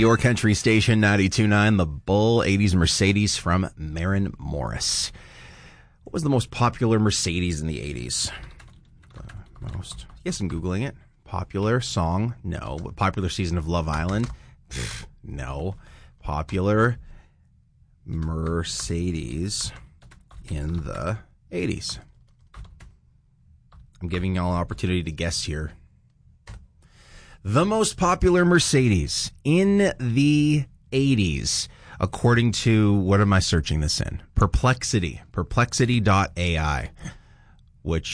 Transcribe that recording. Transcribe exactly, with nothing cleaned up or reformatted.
Your country station, ninety-two point nine, The Bull, eighties Mercedes from Maren Morris. What was the most popular Mercedes in the eighties? The most. Yes, I'm Googling it. Popular song? No. But popular season of Love Island? No. Popular Mercedes in the eighties. I'm giving y'all an opportunity to guess here. The most popular Mercedes in the eighties, according to, what am I searching this in? Perplexity. Perplexity dot A I, which